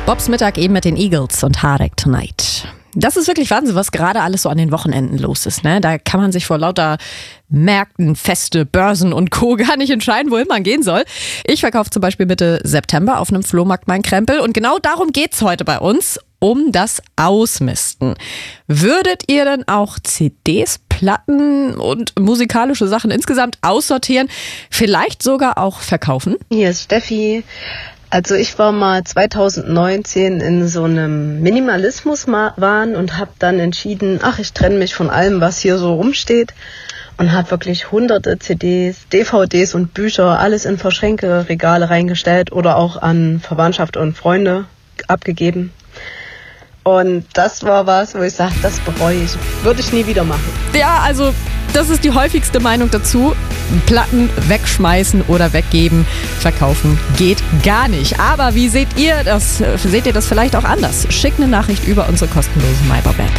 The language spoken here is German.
Bobs Mittag eben mit den Eagles und Harek Tonight. Das ist wirklich Wahnsinn, was gerade alles so an den Wochenenden los ist. Ne? Da kann man sich vor lauter Märkten, Feste, Börsen und Co. gar nicht entscheiden, wohin man gehen soll. Ich verkaufe zum Beispiel Mitte September auf einem Flohmarkt meinen Krempel. Und genau darum geht's heute bei uns, um das Ausmisten. Würdet ihr denn auch CDs, Platten und musikalische Sachen insgesamt aussortieren, vielleicht sogar auch verkaufen? Hier ist Steffi. Also ich war mal 2019 in so einem Minimalismus-Wahn und habe dann entschieden, ich trenne mich von allem, was hier so rumsteht, und habe wirklich hunderte CDs, DVDs und Bücher, alles in Verschränke, Regale reingestellt oder auch an Verwandtschaft und Freunde abgegeben. Und das war was, wo ich sage, das bereue ich, würde ich nie wieder machen. Ja, also das ist die häufigste Meinung dazu. Platten wegschmeißen oder weggeben, verkaufen geht gar nicht. Aber wie seht ihr das? Seht ihr das vielleicht auch anders? Schickt eine Nachricht über unsere kostenlose MyBob-App.